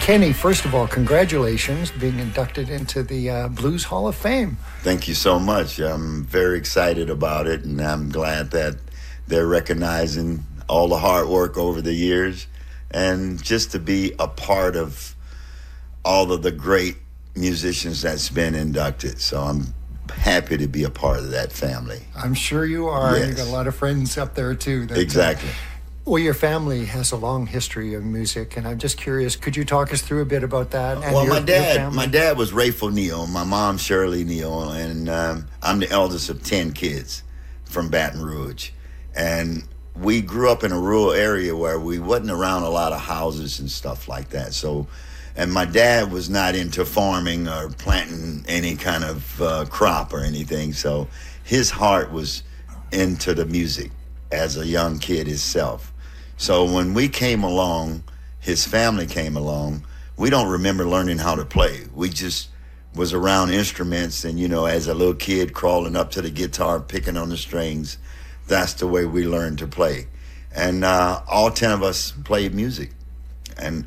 Kenny, first of all, congratulations being inducted into the Blues Hall of Fame. Thank you so much. I'm very excited about it, and I'm glad that they're recognizing all the hard work over the years and just to be a part of all of the great musicians that's been inducted. So I'm happy to be a part of that family. I'm sure you are. Yes. You've got a lot of friends up there, too. Exactly. Well, your family has a long history of music, and I'm just curious, could you talk us through a bit about that? And Well, your my dad was Rayful Neal, my mom Shirley Neal, and I'm the eldest of 10 kids from Baton Rouge. And we grew up in a rural area where we wasn't around a lot of houses and stuff like that. So, and my dad was not into farming or planting any kind of crop or anything. So his heart was into the music as a young kid himself. So when we came along, his family came along, we don't remember learning how to play. We just was around instruments and, you know, as a little kid crawling up to the guitar, picking on the strings, that's the way we learned to play. And all 10 of us played music. And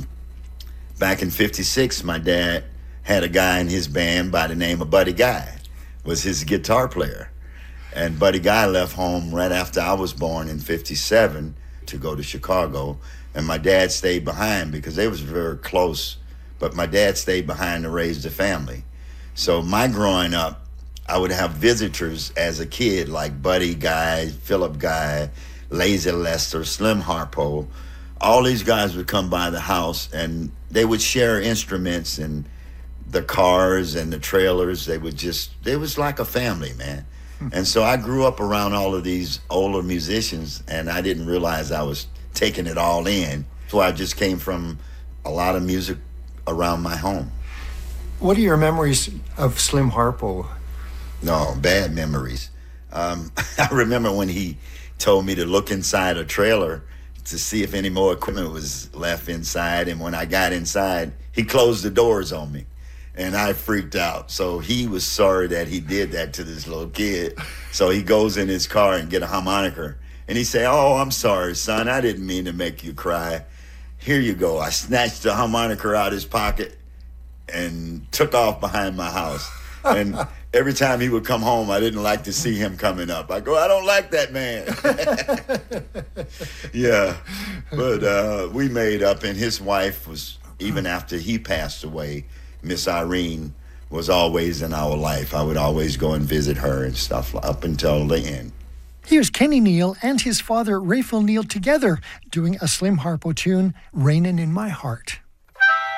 back in 56, my dad had a guy in his band by the name of Buddy Guy, was his guitar player. And Buddy Guy left home right after I was born in 57 to go to Chicago, and my dad stayed behind because they was very close, but my dad stayed behind to raise the family. So my growing up, I would have visitors as a kid like Buddy Guy, Philip Guy, Lazy Lester, Slim Harpo. All these guys would come by the house and they would share instruments and the cars and the trailers. It was like a family, man. And so I grew up around all of these older musicians, and I didn't realize I was taking it all in. So I just came from a lot of music around my home. What are your memories of Slim Harpo? No, bad memories. I remember when he told me to look inside a trailer to see if any more equipment was left inside, and when I got inside, he closed the doors on me. And I freaked out. So he was sorry that he did that to this little kid. So he goes in his car and get a harmonica. And he say, "Oh, I'm sorry, son. I didn't mean to make you cry. Here you go." I snatched the harmonica out of his pocket and took off behind my house. And every time he would come home, I didn't like to see him coming up. I go, "I don't like that man." Yeah. But we made up, and his wife was, even after he passed away, Miss Irene was always in our life. I would always go and visit her and stuff up until the end. Here's Kenny Neal and his father, Rayful Neal, together doing a Slim Harpo tune, "Rainin' in My Heart."